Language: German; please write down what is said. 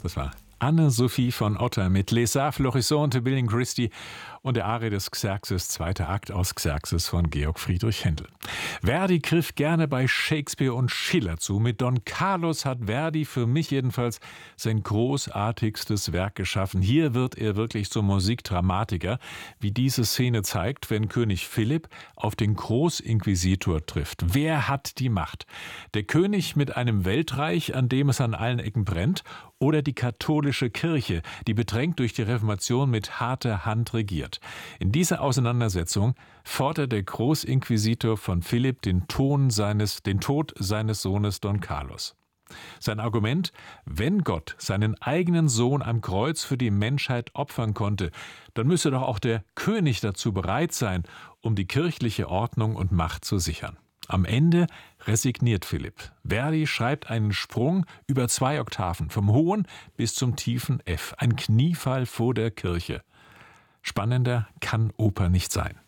Das war Anne-Sophie von Otter mit Les Arts Florissants, William Christie und der Arie des Xerxes, zweiter Akt aus Xerxes von Georg Friedrich Händel. Verdi griff gerne bei Shakespeare und Schiller zu. Mit Don Carlos hat Verdi für mich jedenfalls sein großartigstes Werk geschaffen. Hier wird er wirklich zum Musikdramatiker, wie diese Szene zeigt, wenn König Philipp auf den Großinquisitor trifft. Wer hat die Macht? Der König mit einem Weltreich, an dem es an allen Ecken brennt, oder die katholische Kirche, die bedrängt durch die Reformation mit harter Hand regiert. In dieser Auseinandersetzung fordert der Großinquisitor von Philipp den Tod seines Sohnes Don Carlos. Sein Argument: Wenn Gott seinen eigenen Sohn am Kreuz für die Menschheit opfern konnte, dann müsse doch auch der König dazu bereit sein, um die kirchliche Ordnung und Macht zu sichern. Am Ende resigniert Philipp. Verdi schreibt einen Sprung über 2 Oktaven, vom hohen bis zum tiefen F. Ein Kniefall vor der Kirche. Spannender kann Oper nicht sein.